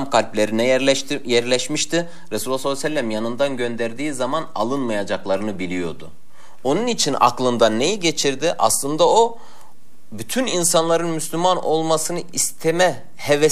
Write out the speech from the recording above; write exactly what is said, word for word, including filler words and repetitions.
İslam kalplerine yerleşti, yerleşmişti. Resulullah sallallahu aleyhi ve sellem yanından gönderdiği zaman alınmayacaklarını biliyordu. Onun için aklından neyi geçirdi? Aslında o bütün insanların Müslüman olmasını isteme hevesi